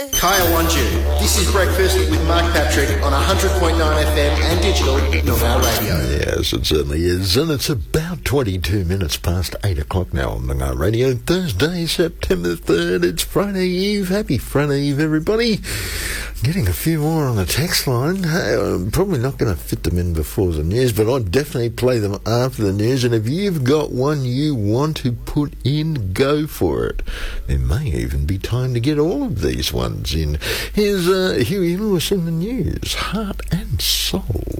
Kaya Wanju. This is Breakfast with Mark Patrick on 100.9 FM and digital Noongar Radio. Yes, it certainly is. And it's about 22 minutes past 8 o'clock now on Noongar Radio. Thursday, September 3rd. It's Friday Eve. Happy Friday Eve, everybody. Getting a few more on the text line. I'm probably not going to fit them in before the news, but I'll definitely play them after the news. And if you've got one you want to put in, go for it. There may even be time to get all of these ones in. Here's Huey Lewis in the news. Heart and Soul.